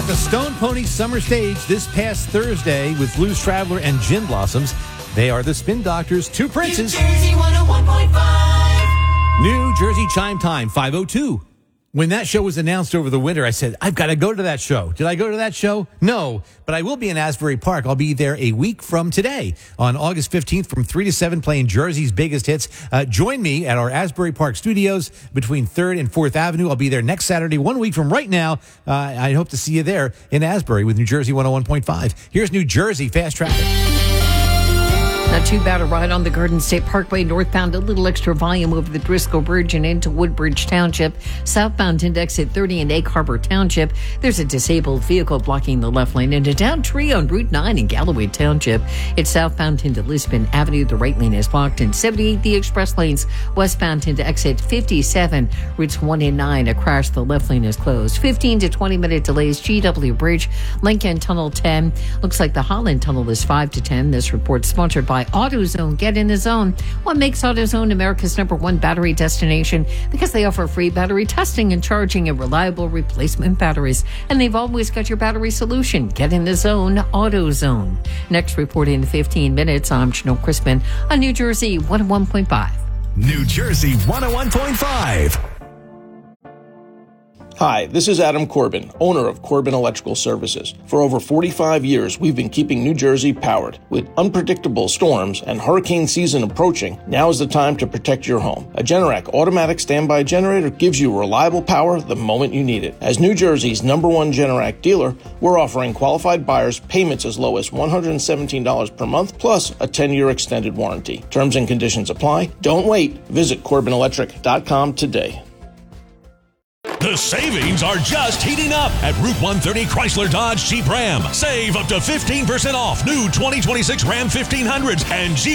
at the Stone Pony Summer Stage this past Thursday with Blues Traveler and Gin Blossoms. They are the Spin Doctors, Two Princes. New Jersey 101.5. New Jersey Chime Time, 5:02. When that show was announced over the winter, I said, I've got to go to that show. Did I go to that show? No, but I will be in Asbury Park. I'll be there a week from today on August 15th from 3 to 7 playing Jersey's biggest hits. Join me at our Asbury Park studios between 3rd and 4th Avenue. I'll be there next Saturday, 1 week from right now. I hope to see you there in Asbury with New Jersey 101.5. Here's New Jersey Fast Traffic. Not too bad a ride on the Garden State Parkway northbound, a little extra volume over the Driscoll Bridge and into Woodbridge Township. Southbound into exit 30 in Egg Harbor Township. There's a disabled vehicle blocking the left lane and a down tree on Route 9 in Galloway Township. It's southbound into Lisbon Avenue. The right lane is blocked. And 78, the express lanes westbound into exit 57. Routes 1 and 9, a crash. The left lane is closed. 15 to 20 minute delays. GW Bridge, Lincoln Tunnel 10. Looks like the Holland Tunnel is 5 to 10. This report sponsored by AutoZone. Get in the zone. What makes AutoZone America's #1 battery destination? Because they offer free battery testing and charging and reliable replacement batteries. And they've always got your battery solution. Get in the zone, AutoZone. Next report in 15 minutes. I'm Janelle Crispin on New Jersey 101.5. New Jersey 101.5. Hi, this is Adam Corbin, owner of Corbin Electrical Services. For over 45 years, we've been keeping New Jersey powered. With unpredictable storms and hurricane season approaching, now is the time to protect your home. A Generac automatic standby generator gives you reliable power the moment you need it. As New Jersey's #1 Generac dealer, we're offering qualified buyers payments as low as $117 per month, plus a 10-year extended warranty. Terms and conditions apply. Don't wait. Visit CorbinElectric.com today. The savings are just heating up at Route 130 Chrysler Dodge Jeep Ram. Save up to 15% off new 2026 Ram 1500s and Jeep